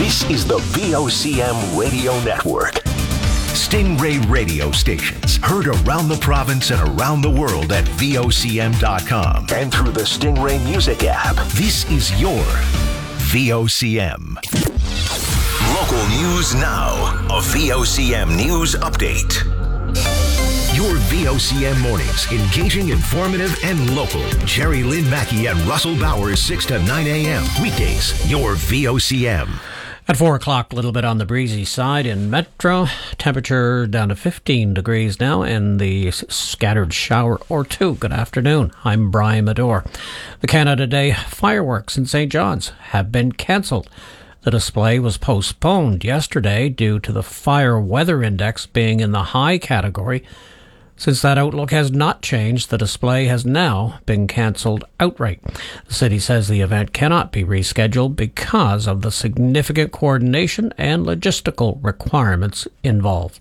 This is the VOCM Radio Network. Stingray radio stations heard around the province and around the world at VOCM.com and through the Stingray Music app. This is your VOCM. Local news now. A VOCM news update. Your VOCM mornings, engaging, informative, and local. Jerry Lynn Mackey and Russell Bowers, 6 to 9 a.m. Weekdays, your VOCM. At 4 o'clock, a little bit on the breezy side in Metro. Temperature down to 15 degrees now, and the scattered shower or two. Good afternoon. I'm Brian Medore. The Canada Day fireworks in St. John's have been cancelled. The display was postponed yesterday due to the fire weather index being in the high category. Since that outlook has not changed, the display has now been cancelled outright. The city says the event cannot be rescheduled because of the significant coordination and logistical requirements involved.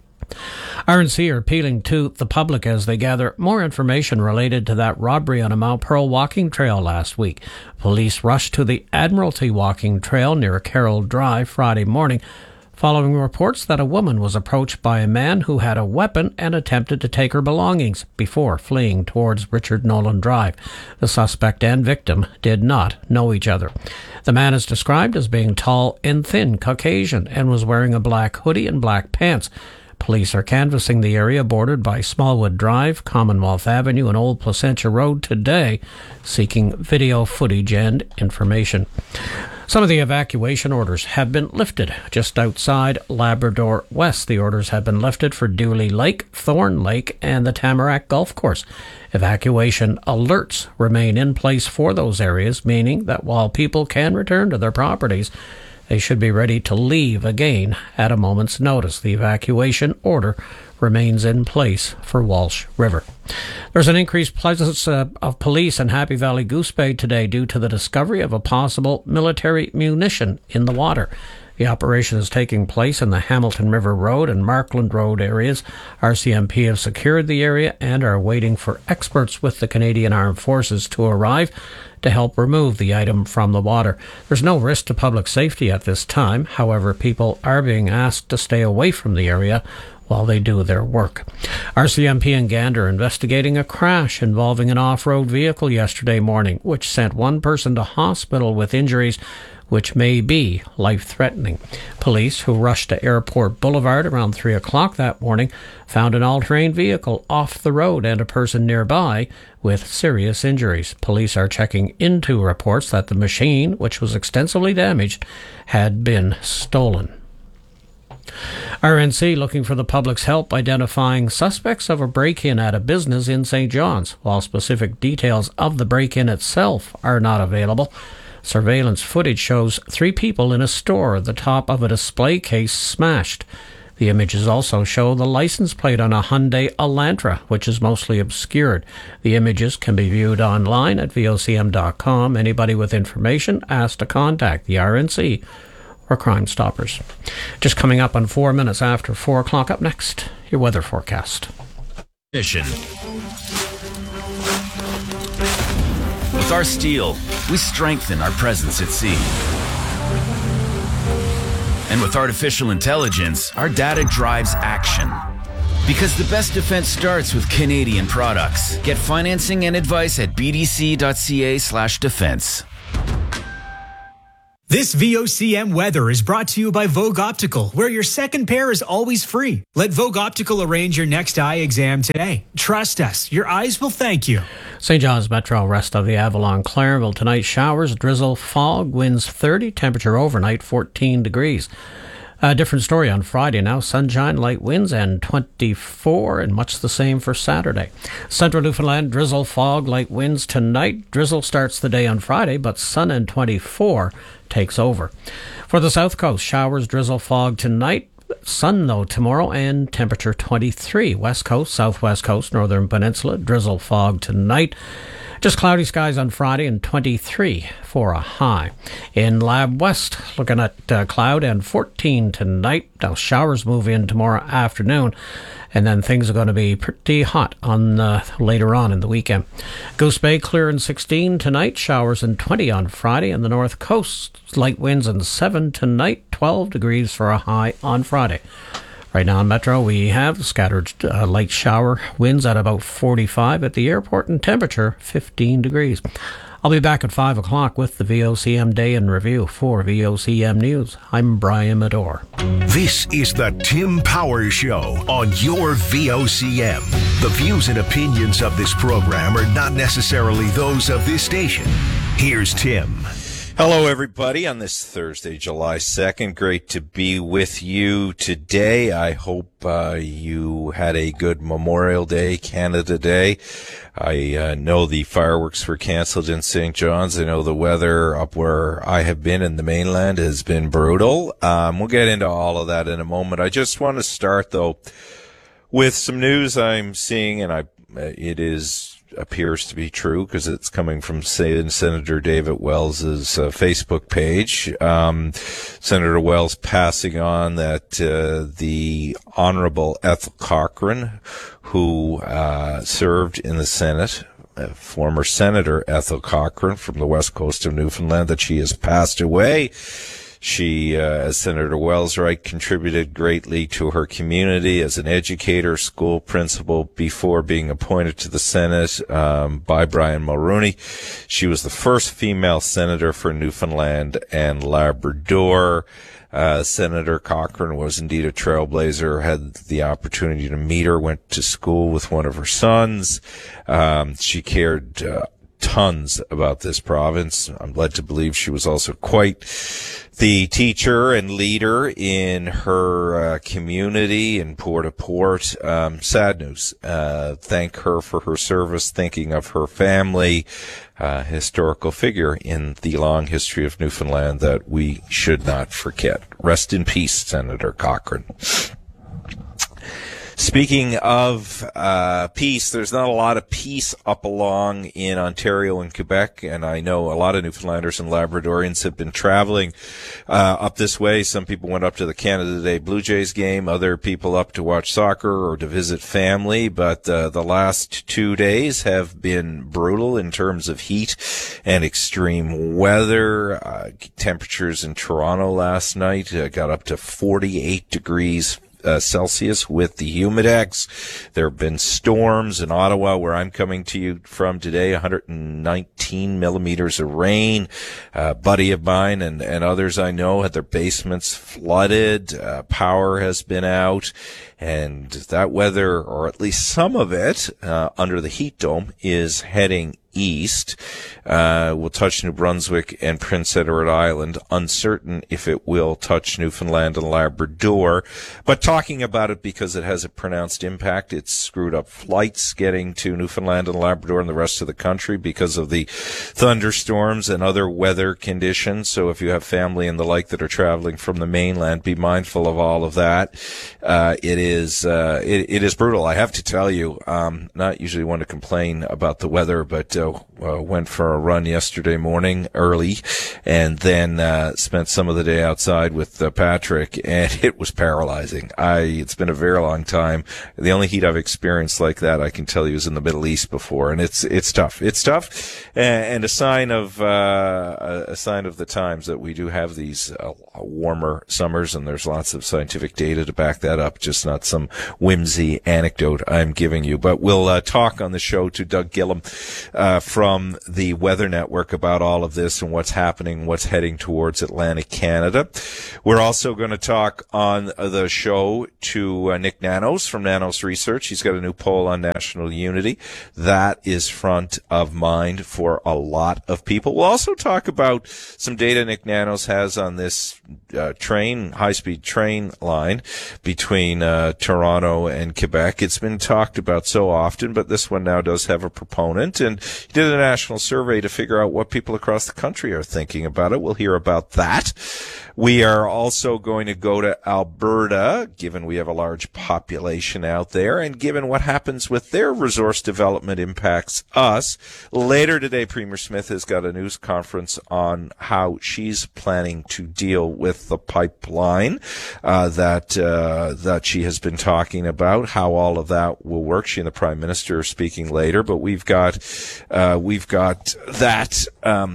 RNC are appealing to the public as they gather more information related to that robbery on a Mount Pearl walking trail last week. Police rushed to the Admiralty walking trail near Carroll Drive Friday morning, following reports that a woman was approached by a man who had a weapon and attempted to take her belongings before fleeing towards Richard Nolan Drive. The suspect and victim did not know each other. The man is described as being tall and thin, Caucasian, and was wearing a black hoodie and black pants. Police are canvassing the area bordered by Smallwood Drive, Commonwealth Avenue, and Old Placentia Road today, seeking video footage and information. Some of the evacuation orders have been lifted just outside Labrador West. The orders have been lifted for Dooley Lake, Thorn Lake, and the Tamarack Golf Course. Evacuation alerts remain in place for those areas, meaning that while people can return to their properties, they should be ready to leave again at a moment's notice. The evacuation order remains in place for Walsh River. There's an increased presence of police in Happy Valley Goose Bay today due to the discovery of a possible military munition in the water. The operation is taking place in the Hamilton River Road and Markland Road areas. RCMP have secured the area and are waiting for experts with the Canadian Armed Forces to arrive to help remove the item from the water. There's no risk to public safety at this time. However, people are being asked to stay away from the area while they do their work. RCMP and Gander are investigating a crash involving an off-road vehicle yesterday morning, which sent one person to hospital with injuries which may be life-threatening. Police, who rushed to Airport Boulevard around 3 o'clock that morning, found an all-terrain vehicle off the road and a person nearby with serious injuries. Police are checking into reports that the machine, which was extensively damaged, had been stolen. RNC looking for the public's help identifying suspects of a break-in at a business in St. John's. While specific details of the break-in itself are not available, surveillance footage shows 3 people in a store, the top of a display case smashed. The images also show the license plate on a Hyundai Elantra, which is mostly obscured. The images can be viewed online at VOCM.com. Anybody with information asked to contact the RNC or Crime Stoppers. Just coming up on 4 minutes after 4 o'clock. Up next, your weather forecast. Mission. With our steel, we strengthen our presence at sea. And with artificial intelligence, our data drives action. Because the best defense starts with Canadian products. Get financing and advice at bdc.ca/defense. This VOCM weather is brought to you by Vogue Optical, where your second pair is always free. Let Vogue Optical arrange your next eye exam today. Trust us, your eyes will thank you. St. John's Metro, rest of the Avalon, Clareville. Tonight, showers, drizzle, fog, winds 30, temperature overnight 14 degrees. A different story on Friday now. Sunshine, light winds, and 24, and much the same for Saturday. Central Newfoundland, drizzle, fog, light winds tonight. Drizzle starts the day on Friday, but sun and 24 takes over. For the South Coast, showers, drizzle, fog tonight. Sun, though, tomorrow, and temperature 23. West Coast, Southwest Coast, Northern Peninsula, drizzle, fog tonight. Just cloudy skies on Friday and 23 for a high. In Lab West, looking at cloud and 14 tonight. Now showers move in tomorrow afternoon, and then things are going to be pretty hot on later on in the weekend. Goose Bay clear and 16 tonight, showers and 20 on Friday. And the north coast, light winds and 7 tonight, 12 degrees for a high on Friday. Right now in Metro, we have scattered light shower winds at about 45 at the airport and temperature 15 degrees. I'll be back at 5 o'clock with the VOCM Day in Review. For VOCM News, I'm Brian Medore. This is the Tim Powers Show on your VOCM. The views and opinions of this program are not necessarily those of this station. Here's Tim. Hello, everybody, on this Thursday, July 2nd. Great to be with you today. I hope you had a good Memorial Day, Canada Day. I know the fireworks were canceled in St. John's. I know the weather up where I have been in the mainland has been brutal. We'll get into all of that in a moment. I just want to start, though, with some news I'm seeing, and it appears to be true because it's coming from Senator David Wells's Facebook page. Senator Wells passing on that the Honorable Ethel Cochrane, who served in the Senate, former Senator Ethel Cochrane from the west coast of Newfoundland, that she has passed away. She, as Senator Wells right, contributed greatly to her community as an educator, school principal before being appointed to the Senate by Brian Mulroney. She was the first female senator for Newfoundland and Labrador. Senator Cochrane was indeed a trailblazer, had the opportunity to meet her, went to school with one of her sons. She cared tons about this province. I'm led to believe she was also quite the teacher and leader in her community in Port-au-Port. Sad news. Thank her for her service, thinking of her family, historical figure in the long history of Newfoundland that we should not forget. Rest in peace, Senator Cochrane. Speaking of peace, there's not a lot of peace up along in Ontario and Quebec, and I know a lot of Newfoundlanders and Labradorians have been traveling up this way. Some people went up to the Canada Day Blue Jays game, other people up to watch soccer or to visit family, but the last 2 days have been brutal in terms of heat and extreme weather. Temperatures in Toronto last night got up to 48 degrees Celsius with the Humidex. There have been storms in Ottawa, where I'm coming to you from today, 119 millimeters of rain. A buddy of mine and others I know had their basements flooded. Power has been out. And that weather, or at least some of it, under the heat dome, is heading east. Will touch New Brunswick and Prince Edward Island. Uncertain if it will touch Newfoundland and Labrador, but talking about it because it has a pronounced impact. It's screwed up flights getting to Newfoundland and Labrador and the rest of the country because of the thunderstorms and other weather conditions. So if you have family and the like that are traveling from the mainland, be mindful of all of that. It is brutal. I have to tell you, not usually one to complain about the weather, but went for a run yesterday morning early, and then spent some of the day outside with Patrick, and it was paralyzing. It's been a very long time. The only heat I've experienced like that, I can tell you, is in the Middle East before, and it's tough. It's tough, and a sign of the times that we do have these warmer summers, and there's lots of scientific data to back that up. Just not some whimsy anecdote I'm giving you. But we'll talk on the show to Doug Gillum from the Weather Network about all of this and what's happening, what's heading towards Atlantic Canada. We're also going to talk on the show to Nick Nanos from Nanos Research. He's got a new poll on national unity. That is front of mind for a lot of people. We'll also talk about some data Nick Nanos has on this high-speed train line between Toronto and Quebec. It's been talked about so often, but this one now does have a proponent. And he did a national survey to figure out what people across the country are thinking about it. We'll hear about that. We are also going to go to Alberta, given we have a large population out there, and given what happens with their resource development impacts us. Later today, Premier Smith has got a news conference on how she's planning to deal with the pipeline that she has been talking about, how all of that will work. She and the Prime Minister are speaking later, but we've got that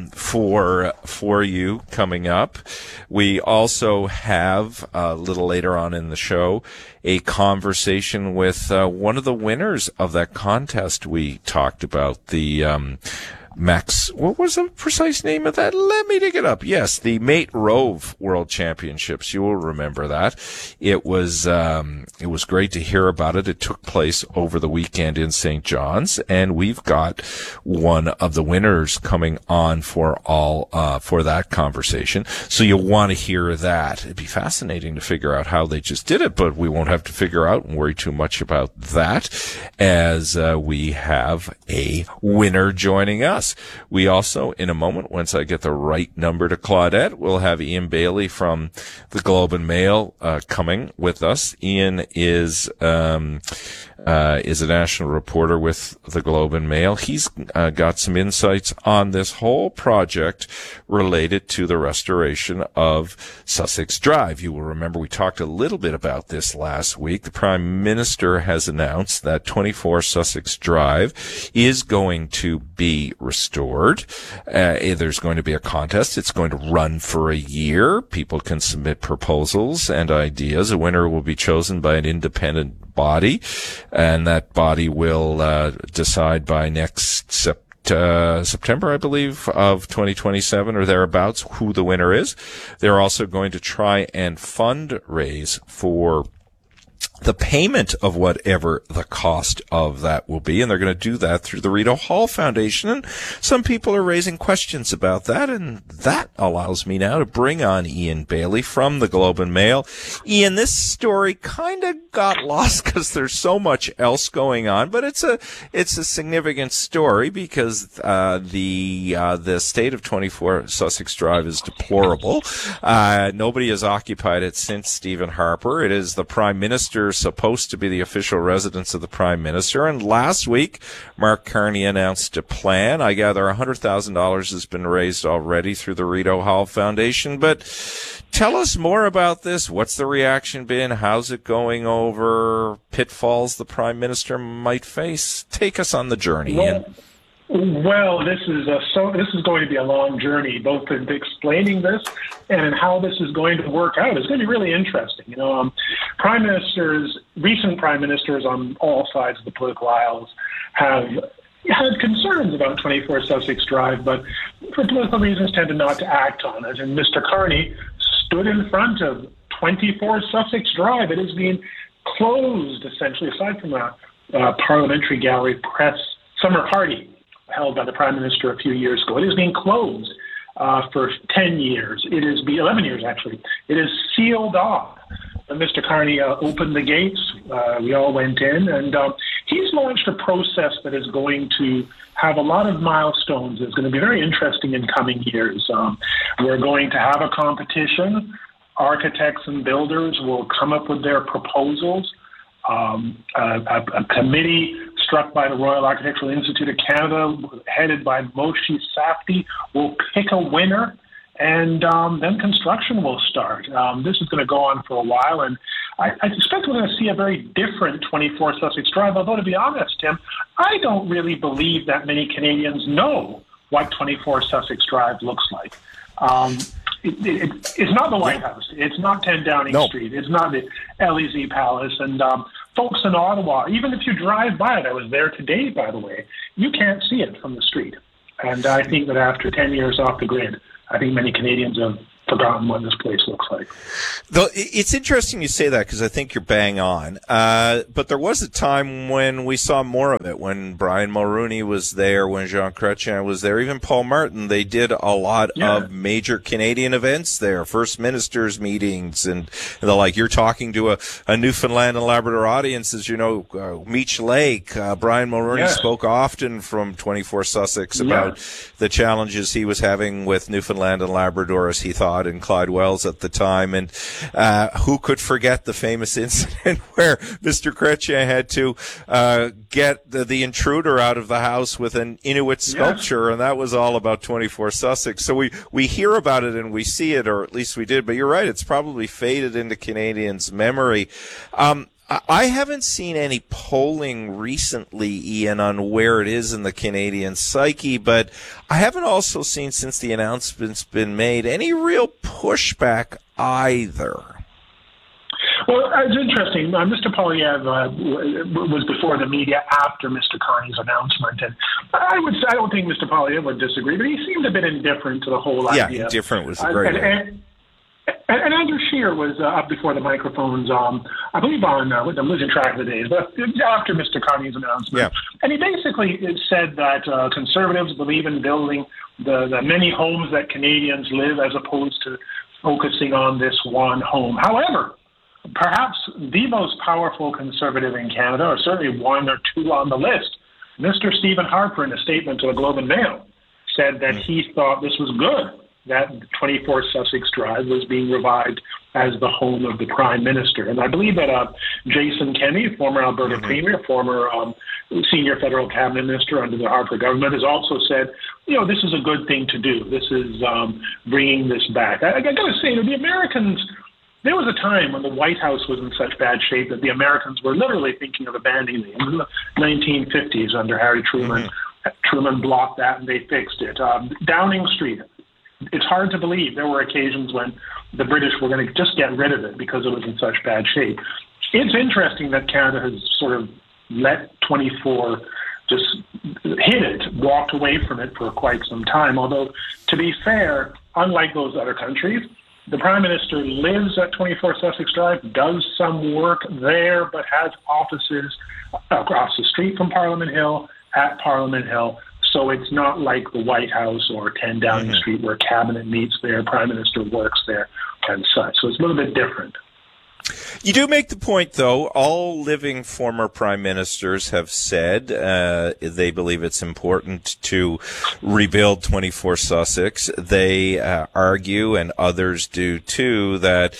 for you coming up. We also have, a little later on in the show, a conversation with one of the winners of that contest we talked about, the Max, what was the precise name of that? Let me dig it up. Yes, the Mate Rove World Championships. You will remember that. It was great to hear about it. It took place over the weekend in St. John's, and we've got one of the winners coming on for that conversation. So you'll want to hear that. It'd be fascinating to figure out how they just did it, but we won't have to figure out and worry too much about that as we have a winner joining us. We also, in a moment, once I get the right number to Claudette, we'll have Ian Bailey from the Globe and Mail coming with us. Ian is a national reporter with the Globe and Mail. He's got some insights on this whole project related to the restoration of Sussex Drive. You will remember we talked a little bit about this last week. The Prime Minister has announced that 24 Sussex Drive is going to be restored. There's going to be a contest. It's going to run for a year. People can submit proposals and ideas. A winner will be chosen by an independent body, and that body will decide by next September, I believe, of 2027 or thereabouts, who the winner is. They're also going to try and fundraise for the payment of whatever the cost of that will be, and they're going to do that through the Rito Hall Foundation. And some people are raising questions about that, and that allows me now to bring on Ian Bailey from the Globe and Mail. Ian, this story kind of got lost because there's so much else going on, but it's a significant story because the state of 24 Sussex Drive is deplorable. Nobody has occupied it since Stephen Harper. It is the Prime Minister supposed to be the official residence of the Prime Minister. And last week, Mark Carney announced a plan. I gather $100,000 has been raised already through the Rito Hall Foundation. But tell us more about this. What's the reaction been? How's it going over? Pitfalls the Prime Minister might face? Take us on the journey, Ian. Well, this is going to be a long journey, both in explaining this and in how this is going to work out. It's going to be really interesting. Recent prime ministers on all sides of the political aisles have had concerns about 24 Sussex Drive, but for political reasons tended not to act on it. And Mr. Carney stood in front of 24 Sussex Drive. It is being closed, essentially, aside from a parliamentary gallery press summer party held by the Prime Minister a few years ago. It is being closed for 10 years. It is 11 years, actually. It is sealed off. Mr. Carney opened the gates. We all went in, and he's launched a process that is going to have a lot of milestones. It's going to be very interesting in coming years. We're going to have a competition. Architects and builders will come up with their proposals. A committee struck by the Royal Architectural Institute of Canada, headed by Moshe Safdie, will pick a winner, and then construction will start. This is going to go on for a while, and I suspect we're going to see a very different 24 Sussex Drive, although to be honest, Tim, I don't really believe that many Canadians know what 24 Sussex Drive looks like. It's not the White House. It's not 10 Downing Street. It's not the LEZ Palace. And folks in Ottawa, even if you drive by it, I was there today, by the way, you can't see it from the street. And I think that after 10 years off the grid, I think many Canadians have forgotten what this place looks like. Though it's interesting you say that, because I think you're bang on. But there was a time when we saw more of it, when Brian Mulroney was there, when Jean Chrétien was there, even Paul Martin. They did a lot of major Canadian events there, First Ministers meetings and the like. You're talking to a Newfoundland and Labrador audience, as you know, Meech Lake. Brian Mulroney spoke often from 24 Sussex about the challenges he was having with Newfoundland and Labrador, as he thought, in Clyde Wells at the time. And who could forget the famous incident where Mr. Chrétien had to get the intruder out of the house with an Inuit sculpture, and that was all about 24 Sussex. So we hear about it and we see it, or at least we did. But you're right, it's probably faded into Canadians' memory. I haven't seen any polling recently, Ian, on where it is in the Canadian psyche, but I haven't also seen, since the announcement's been made, any real pushback either. Well, it's interesting. Mr. Poilievre was before the media after Mr. Carney's announcement, and I don't think Mr. Poilievre would disagree, but he seemed a bit indifferent to the whole idea. Yeah, indifferent was a great word. And Andrew Scheer was up before the microphones, I believe I'm losing track of the days, but after Mr. Carney's announcement. Yeah. And he basically said that conservatives believe in building the many homes that Canadians live, as opposed to focusing on this one home. However, perhaps the most powerful conservative in Canada, or certainly one or two on the list, Mr. Stephen Harper, in a statement to the Globe and Mail, said that he thought this was good, that 24 Sussex Drive was being revived as the home of the Prime Minister. And I believe that Jason Kenney, former Alberta Premier, former senior federal cabinet minister under the Harper government, has also said, this is a good thing to do. This is bringing this back. I got to say, the Americans, there was a time when the White House was in such bad shape that the Americans were literally thinking of abandoning it. In the 1950s under Harry Truman, Truman blocked that and they fixed it. Downing Street, it's hard to believe there were occasions when the British were going to just get rid of it because it was in such bad shape. It's interesting that Canada has sort of let 24 just hit it, walked away from it for quite some time. Although, to be fair, unlike those other countries, the Prime Minister lives at 24 Sussex Drive, does some work there, but has offices across the street from Parliament Hill, at Parliament Hill. So it's not like the White House or 10 Downing Street, where Cabinet meets there, Prime Minister works there, and such. So it's a little bit different. You do make the point, though. All living former prime ministers have said they believe it's important to rebuild 24 Sussex. They argue, and others do too, that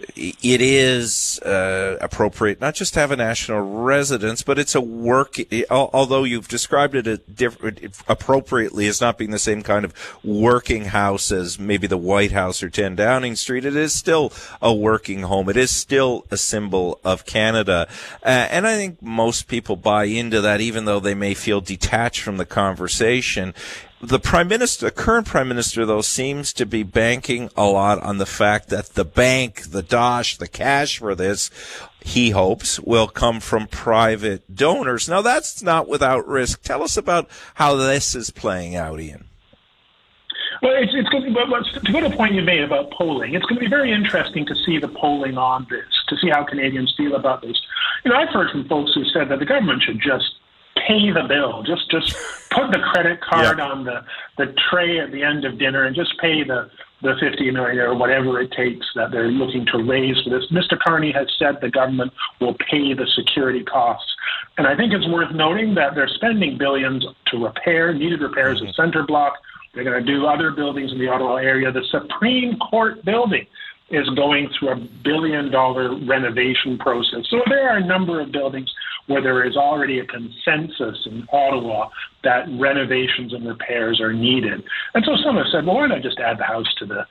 it is appropriate not just to have a national residence, but it's a work. Although you've described it appropriately as not being the same kind of working house as maybe the White House or 10 Downing Street, it is still a working home. It is still a symbol of Canada. And I think most people buy into that, even though they may feel detached from the conversation. The Prime Minister, the current Prime Minister, though, seems to be banking a lot on the fact that the bank, the dosh, the cash for this, he hopes, will come from private donors. Now, that's not without risk. Tell us about how this is playing out, Ian. Well, it's going to be, to go to the point you made about polling, it's going to be very interesting to see the polling on this, to see how Canadians feel about this. I've heard from folks who said that the government should just pay the bill, just put the credit card on the tray at the end of dinner and just pay the $50 million or whatever it takes that they're looking to raise for this. Mr. Carney has said the government will pay the security costs. And I think it's worth noting that they're spending billions to repair needed repairs of Centre Block. They're going to do other buildings in the Ottawa area. The Supreme Court building is going through $1 billion renovation process. So there are a number of buildings where there is already a consensus in Ottawa that renovations and repairs are needed. And so some have said, well, why not just add the house to the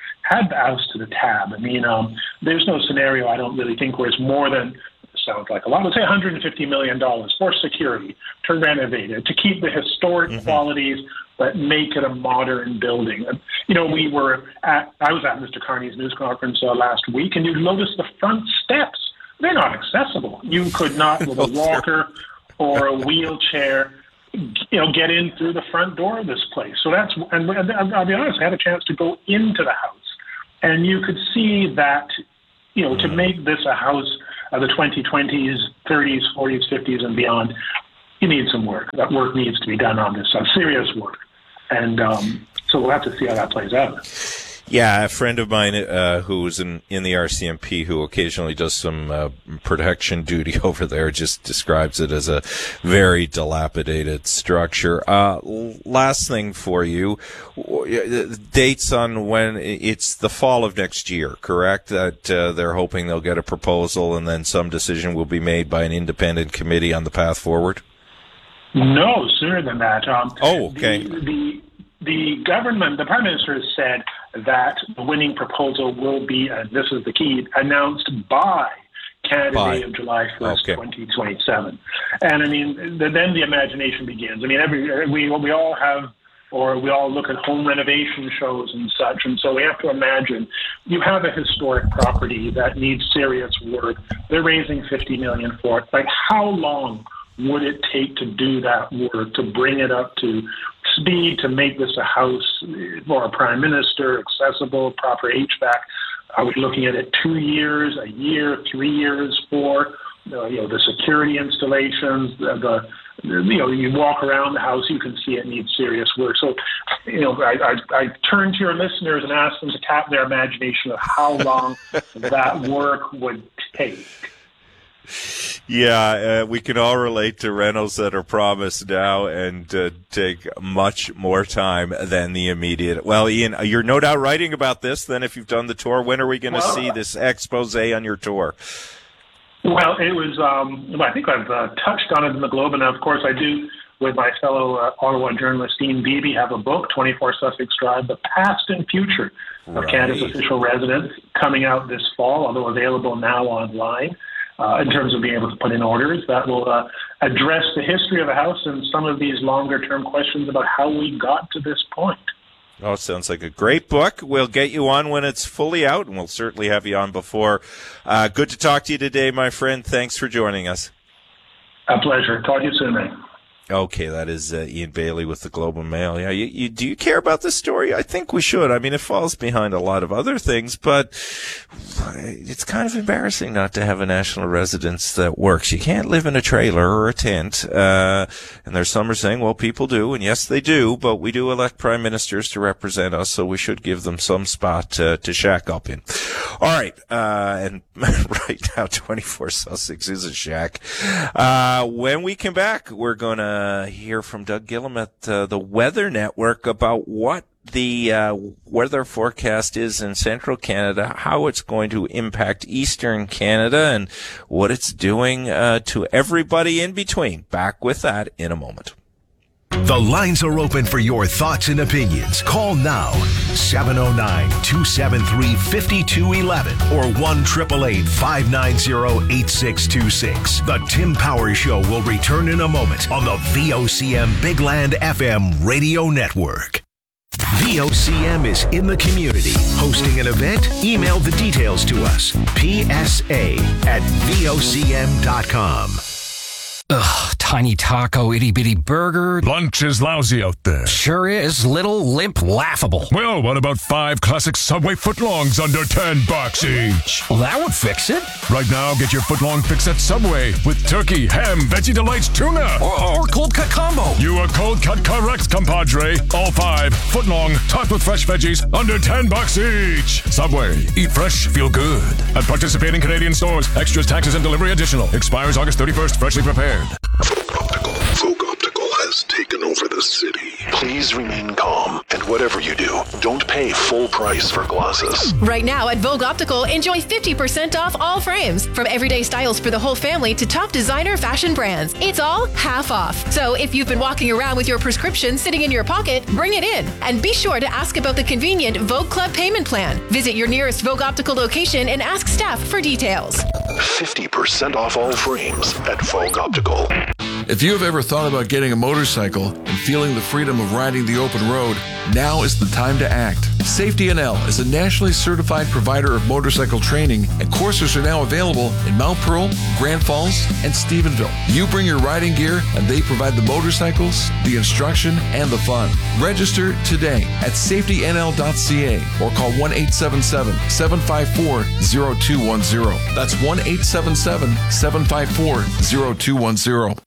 tab? I mean, there's no scenario, I don't really think, where it's more than, sounds like a lot, let's say $150 million for security, to renovate it, to keep the historic qualities, but make it a modern building. I was at Mr. Carney's news conference last week, and you'd notice the front steps. They're not accessible. You could not, with a walker or a wheelchair, get in through the front door of this place. So and I'll be honest, I had a chance to go into the house. And you could see that, to make this a house of the 2020s, 30s, 40s, 50s, and beyond, you need some work. That work needs to be done on this, serious work. And so we'll have to see how that plays out. Yeah, a friend of mine who's in the RCMP, who occasionally does some protection duty over there, just describes it as a very dilapidated structure. Last thing for you, dates on when it's the fall of next year, correct? That they're hoping they'll get a proposal and then some decision will be made by an independent committee on the path forward? No, sooner than that. Okay. The government, the Prime Minister has said that the winning proposal will be, and this is the key, announced by Canada Day of July 1st, 2027. And I mean, then the imagination begins. I mean, we all have, or we all look at home renovation shows and such, and so we have to imagine you have a historic property that needs serious work. They're raising $50 million for it. Like, how long would it take to do that work, to bring it up to speed, to make this a house for a prime minister, accessible, proper HVAC? Are we looking at it 2 years, a year, 3 years for the security installations? You walk around the house, you can see it needs serious work. So, I turn to your listeners and ask them to tap their imagination of how long that work would take. Yeah, we can all relate to rentals that are promised now and take much more time than the immediate. Well, Ian, you're no doubt writing about this then if you've done the tour. When are we going to see this expose on your tour? Well, it was, I think I've touched on it in the Globe, and of course I do with my fellow Ottawa journalist Dean Beebe have a book, 24 Sussex Drive, The Past and Future of Canada's Official Residence, coming out this fall, although available now online. In terms of being able to put in orders, that will address the history of the house and some of these longer-term questions about how we got to this point. Oh, sounds like a great book. We'll get you on when it's fully out, and we'll certainly have you on before. Good to talk to you today, my friend. Thanks for joining us. A pleasure. Talk to you soon, man. Okay, that is Ian Bailey with the Globe and Mail. Yeah, do you care about this story? I think we should. I mean, it falls behind a lot of other things, but it's kind of embarrassing not to have a national residence that works. You can't live in a trailer or a tent. And there's some are saying, well, people do, and yes, they do, but we do elect prime ministers to represent us, so we should give them some spot to shack up in. All right, and right now, 24 Sussex is a shack. When we come back, we're going to hear from Doug Gillum at the Weather Network about what the weather forecast is in central Canada, how it's going to impact eastern Canada, and what it's doing to everybody in between. Back with that in a moment. The lines are open for your thoughts and opinions. Call now, 709-273-5211 or 1-888-590-8626. The Tim Power Show will return in a moment on the VOCM Big Land FM Radio Network. VOCM is in the community. Hosting an event? Email the details to us. PSA@VOCM.com. Ugh, tiny taco, itty-bitty burger. Lunch is lousy out there. Sure is. Little, limp, laughable. Well, what about 5 classic Subway footlongs under $10 each? Well, that would fix it. Right now, get your footlong fix at Subway with turkey, ham, Veggie Delights, tuna. Or cold cut combo. You are cold cut correct, compadre. All 5 footlong, topped with fresh veggies, under $10 each. Subway. Eat fresh, feel good. At participating Canadian stores. Extras, taxes, and delivery additional. Expires August 31st. Freshly prepared. Vogue Optical has taken over the city. Please remain calm, and whatever you do, don't pay full price for glasses. Right now at Vogue Optical, enjoy 50% off all frames. From everyday styles for the whole family to top designer fashion brands. It's all half off. So if you've been walking around with your prescription sitting in your pocket, bring it in. And be sure to ask about the convenient Vogue Club payment plan. Visit your nearest Vogue Optical location and ask staff for details. 50% off all frames at Vogue Optical. If you have ever thought about getting a motorcycle and feeling the freedom of riding the open road, now is the time to act. Safety NL is a nationally certified provider of motorcycle training, and courses are now available in Mount Pearl, Grand Falls, and Stephenville. You bring your riding gear, and they provide the motorcycles, the instruction, and the fun. Register today at safetynl.ca or call 1-877-754-0210. That's 1-877-754-0210.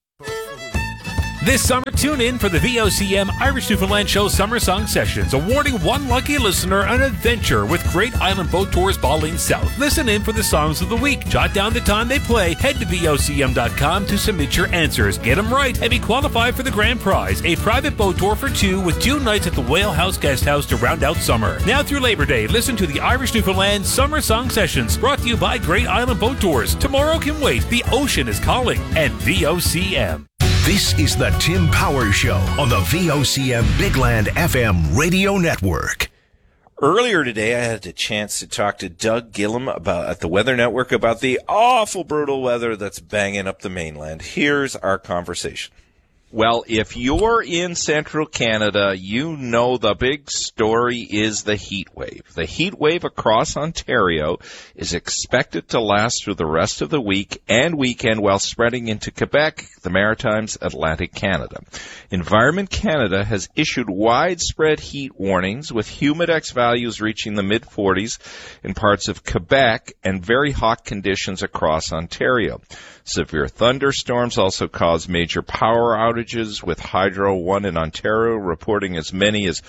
This summer, tune in for the VOCM Irish Newfoundland Show Summer Song Sessions, awarding one lucky listener an adventure with Great Island Boat Tours Balding South. Listen in for the songs of the week. Jot down the time they play. Head to VOCM.com to submit your answers. Get them right and be qualified for the grand prize, a private boat tour for two with 2 nights at the Whale House Guest House to round out summer. Now through Labor Day, listen to the Irish Newfoundland Summer Song Sessions, brought to you by Great Island Boat Tours. Tomorrow can wait. The ocean is calling. And VOCM. This is the Tim Powers Show on the VOCM Bigland FM radio network. Earlier today, I had a chance to talk to Doug Gillum at the Weather Network about the awful brutal weather that's banging up the mainland. Here's our conversation. Well, if you're in central Canada, you know the big story is the heat wave. The heat wave across Ontario is expected to last through the rest of the week and weekend while spreading into Quebec, the Maritimes, Atlantic Canada. Environment Canada has issued widespread heat warnings with humidex values reaching the mid-40s in parts of Quebec and very hot conditions across Ontario. Severe thunderstorms also caused major power outages, with Hydro One in Ontario reporting as many as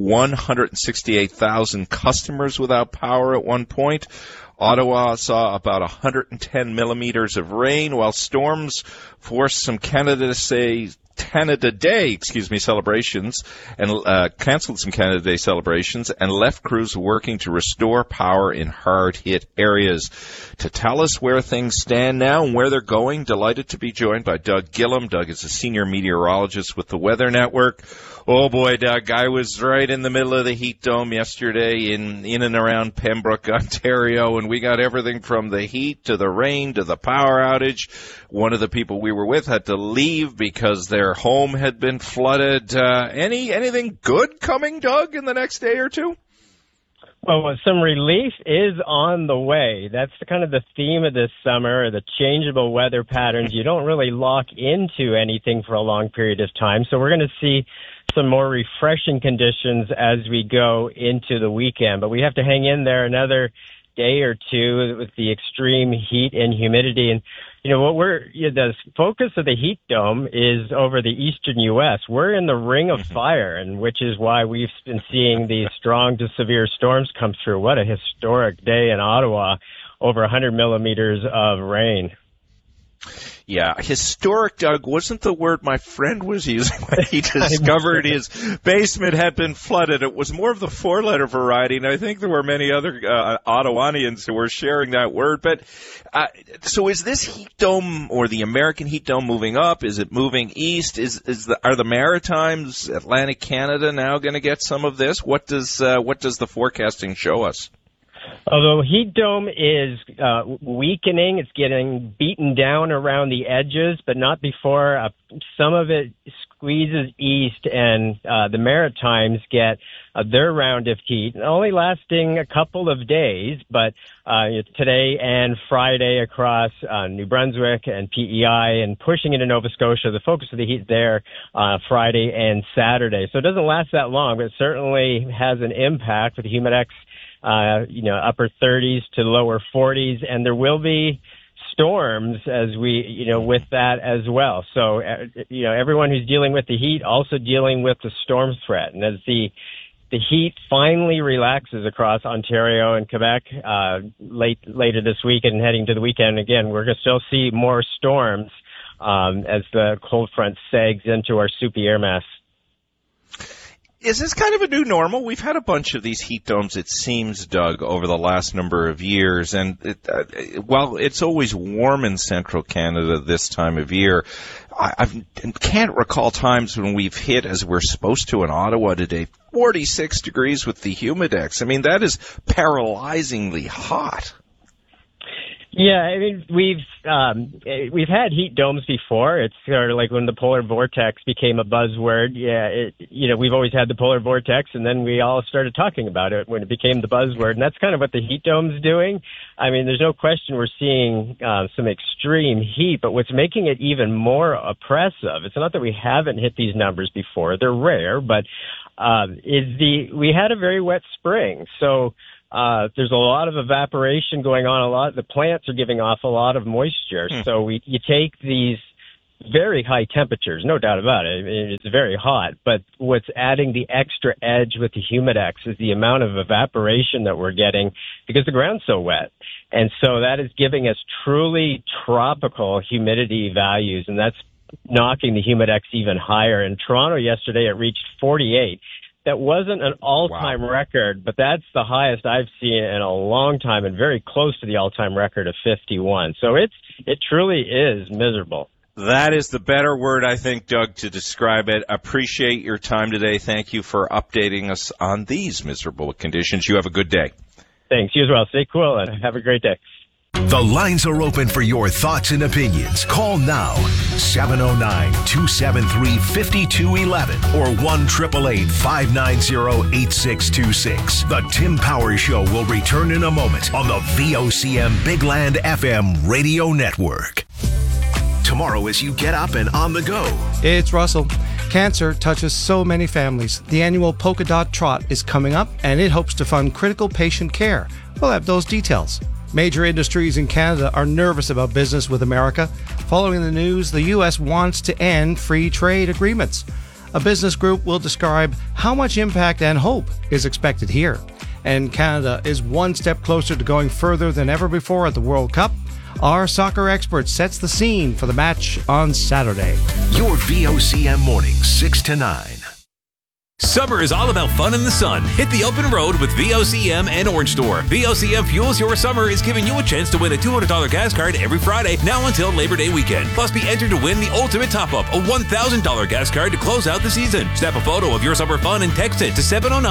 168,000 customers without power at one point. Ottawa saw about 110 millimeters of rain, while storms forced some Canada Day celebrations and canceled some Canada Day celebrations and left crews working to restore power in hard-hit areas. To tell us where things stand now and where they're going, delighted to be joined by Doug Gillum. Doug is a senior meteorologist with the Weather Network. Oh boy, Doug, I was right in the middle of the heat dome yesterday in and around Pembroke, Ontario, and we got everything from the heat to the rain to the power outage. One of the people we were with had to leave because their home had been flooded. Anything good coming, Doug, in the next day or two? Well, some relief is on the way. That's kind of the theme of this summer, the changeable weather patterns. You don't really lock into anything for a long period of time. So we're going to see some more refreshing conditions as we go into the weekend. But we have to hang in there another day or two with the extreme heat and humidity. And, you know, the focus of the heat dome is over the eastern U.S. We're in the ring of fire, and which is why we've been seeing these strong to severe storms come through. What a historic day in Ottawa, over 100 millimeters of rain. Yeah, historic, Doug, wasn't the word my friend was using when he discovered his basement had been flooded. It was more of the 4-letter variety, and I think there were many other Ottawanians who were sharing that word. But so is this heat dome or the American heat dome moving up? Is it moving east? Are the Maritimes, Atlantic Canada now going to get some of this? What does the forecasting show us? Although heat dome is weakening, it's getting beaten down around the edges, but not before some of it squeezes east, and the Maritimes get their round of heat, only lasting a couple of days, but today and Friday across New Brunswick and PEI and pushing into Nova Scotia. The focus of the heat there Friday and Saturday. So it doesn't last that long, but it certainly has an impact with the humidex upper 30s to lower 40s, and there will be storms as with that as well. So, everyone who's dealing with the heat also dealing with the storm threat. And as the heat finally relaxes across Ontario and Quebec later this week and heading to the weekend, again, we're going to still see more storms as the cold front sags into our soupy air mass. Is this kind of a new normal? We've had a bunch of these heat domes, it seems, Doug, over the last number of years. And while it's always warm in central Canada this time of year, I can't recall times when we've hit, as we're supposed to in Ottawa today, 46 degrees with the humidex. I mean, that is paralyzingly hot. Yeah, I mean, we've had heat domes before. It's sort of like when the polar vortex became a buzzword. Yeah, we've always had the polar vortex, and then we all started talking about it when it became the buzzword, and that's kind of what the heat dome's doing. I mean, there's no question we're seeing some extreme heat, but what's making it even more oppressive, it's not that we haven't hit these numbers before. They're rare, but we had a very wet spring, so there's a lot of evaporation going on. The plants are giving off a lot of moisture. So you take these very high temperatures, no doubt about it. I mean, it's very hot. But what's adding the extra edge with the Humidex is the amount of evaporation that we're getting because the ground's so wet. And so that is giving us truly tropical humidity values, and that's knocking the Humidex even higher. In Toronto yesterday, it reached 48. That wasn't an all-time record, but that's the highest I've seen in a long time and very close to the all-time record of 51. So it truly is miserable. That is the better word, I think, Doug, to describe it. Appreciate your time today. Thank you for updating us on these miserable conditions. You have a good day. Thanks. You as well. Stay cool and have a great day. The lines are open for your thoughts and opinions. Call now, 709-273-5211 or 1-888-590-8626. The Tim Powers Show will return in a moment on the VOCM Big Land FM radio network. Tomorrow as you get up and on the go. It's Russell. Cancer touches so many families. The annual Polka Dot Trot is coming up, and it hopes to fund critical patient care. We'll have those details. Major industries in Canada are nervous about business with America. Following the news, the U.S. wants to end free trade agreements. A business group will describe how much impact and hope is expected here. And Canada is one step closer to going further than ever before at the World Cup. Our soccer expert sets the scene for the match on Saturday. Your VOCM mornings, 6 to 9. Summer is all about fun in the sun. Hit the open road with VOCM and Orange Store. VOCM Fuels Your Summer is giving you a chance to win a $200 gas card every Friday, now until Labor Day weekend. Plus, be entered to win the ultimate top-up, a $1,000 gas card to close out the season. Snap a photo of your summer fun and text it to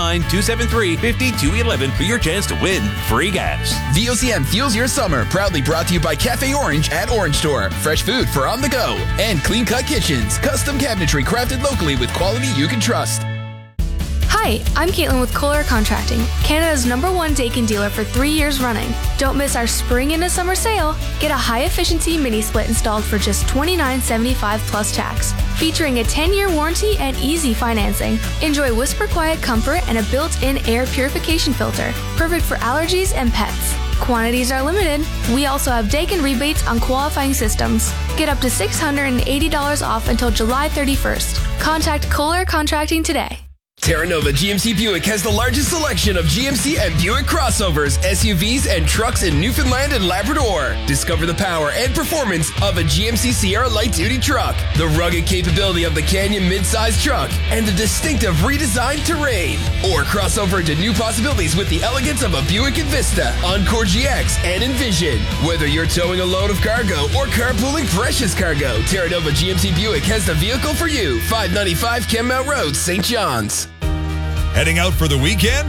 709-273-5211 for your chance to win free gas. VOCM Fuels Your Summer, proudly brought to you by Cafe Orange at Orange Store. Fresh food for on the go. And Clean Cut Kitchens, custom cabinetry crafted locally with quality you can trust. Hi, I'm Caitlin with Kohler Contracting, Canada's #1 Daikin dealer for 3 years running. Don't miss our spring into summer sale. Get a high-efficiency mini-split installed for just $29.75 plus tax, featuring a 10-year warranty and easy financing. Enjoy whisper quiet comfort and a built-in air purification filter, perfect for allergies and pets. Quantities are limited. We also have Daikin rebates on qualifying systems. Get up to $680 off until July 31st. Contact Kohler Contracting today. Terra Nova GMC Buick has the largest selection of GMC and Buick crossovers, SUVs, and trucks in Newfoundland and Labrador. Discover the power and performance of a GMC Sierra light-duty truck, the rugged capability of the Canyon mid-size truck, and the distinctive redesigned terrain. Or cross over into new possibilities with the elegance of a Buick Envista, Encore GX, and Envision. Whether you're towing a load of cargo or carpooling precious cargo, Terra Nova GMC Buick has the vehicle for you. 595 Kenmount Road, St. John's. Heading out for the weekend?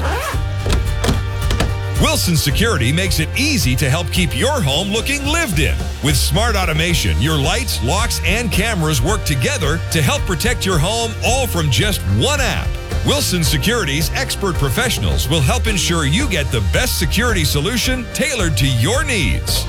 Wilson Security makes it easy to help keep your home looking lived in. With smart automation, your lights, locks, and cameras work together to help protect your home, all from just one app. Wilson Security's expert professionals will help ensure you get the best security solution tailored to your needs.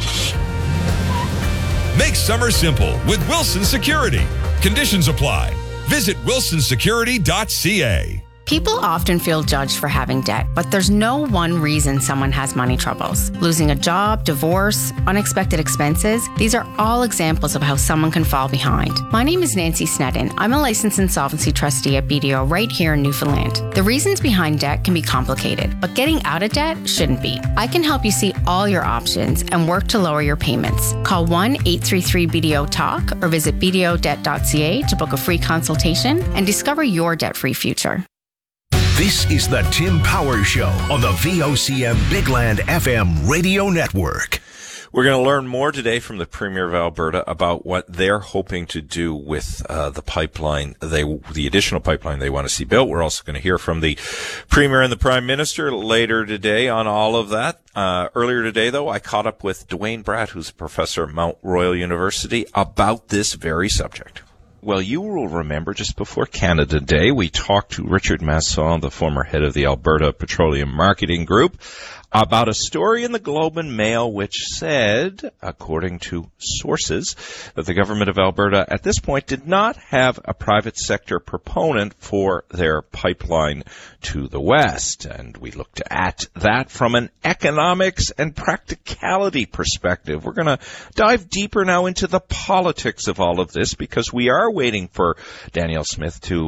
Make summer simple with Wilson Security. Conditions apply. Visit wilsonsecurity.ca. People often feel judged for having debt, but there's no one reason someone has money troubles. Losing a job, divorce, unexpected expenses, these are all examples of how someone can fall behind. My name is Nancy Sneddon. I'm a licensed insolvency trustee at BDO right here in Newfoundland. The reasons behind debt can be complicated, but getting out of debt shouldn't be. I can help you see all your options and work to lower your payments. Call 1-833-BDO-TALK or visit bdodebt.ca to book a free consultation and discover your debt-free future. This is the Tim Powers Show on the VOCM Big Land FM radio network. We're going to learn more today from the Premier of Alberta about what they're hoping to do with the pipeline, the additional pipeline they want to see built. We're also going to hear from the Premier and the Prime Minister later today on all of that. Earlier today, though, I caught up with Dwayne Bratt, who's a professor at Mount Royal University, about this very subject. Well, you will remember just before Canada Day, we talked to Richard Masson, the former head of the Alberta Petroleum Marketing Group, about a story in the Globe and Mail which said, according to sources, that the government of Alberta at this point did not have a private sector proponent for their pipeline to the west. And we looked at that from an economics and practicality perspective. We're going to dive deeper now into the politics of all of this because we are waiting for Danielle Smith to